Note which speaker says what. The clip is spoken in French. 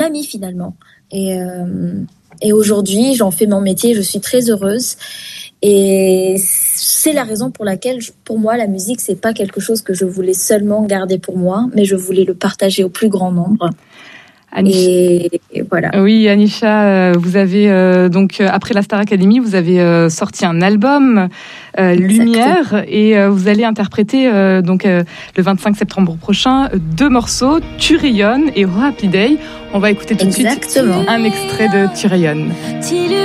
Speaker 1: ami finalement. Et aujourd'hui, j'en fais mon métier, je suis très heureuse. Et c'est la raison pour laquelle, pour moi, la musique, c'est pas quelque chose que je voulais seulement garder pour moi, mais je voulais le partager au plus grand nombre. Et voilà.
Speaker 2: Oui, Anisha, vous avez donc après la Star Academy, vous avez sorti un album Lumière, et vous allez interpréter donc le 25 septembre prochain 2 morceaux, Tu rayonnes et Oh Happy Day. On va écouter tout de suite un extrait de Tu rayonnes.